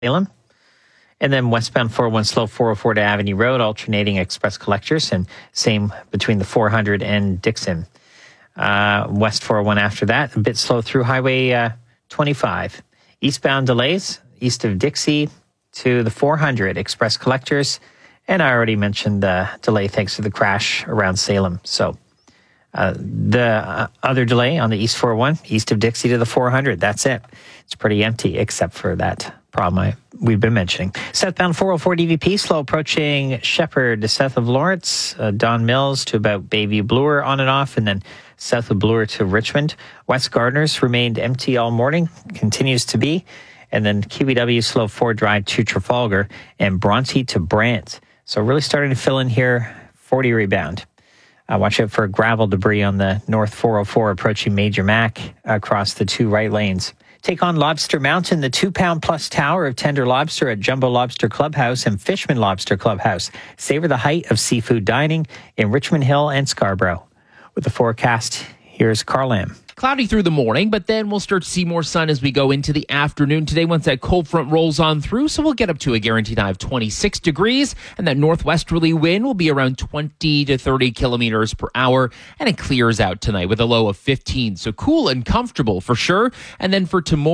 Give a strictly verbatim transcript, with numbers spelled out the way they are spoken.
Salem. And then westbound four oh one slow four oh four to Avenue Road, alternating express collectors, and same between the four hundred and Dixon. Uh, west four oh one after that, a bit slow through Highway uh, twenty-five. Eastbound delays, east of Dixie to the four hundred express collectors. And I already mentioned the delay thanks to the crash around Salem. So uh, the uh, other delay on the East four oh one, east of Dixie to the four hundred, that's it. It's pretty empty except for that problem I, we've been mentioning. Southbound four oh four D V P, slow approaching Shepherd to south of Lawrence, uh, Don Mills to about Bayview Bloor on and off, and then south of Bloor to Richmond. West Gardners remained empty all morning, continues to be. And then Q B W slow Ford Drive to Trafalgar and Bronte to Brant. So really starting to fill in here, forty rebound. Uh, watch out for gravel debris on the North four oh four approaching Major Mac across the two right lanes. Take on Lobster Mountain, the two-pound plus tower of tender lobster at Jumbo Lobster Clubhouse and Fishman Lobster Clubhouse. Savor the height of seafood dining in Richmond Hill and Scarborough. With the forecast, here's Carl Lamb. Cloudy through the morning, but then we'll start to see more sun as we go into the afternoon today once that cold front rolls on through. So we'll get up to a guaranteed high of twenty-six degrees, and that northwesterly wind will be around twenty to thirty kilometers per hour, and it clears out tonight with a low of fifteen. So cool and comfortable for sure. And then for tomorrow,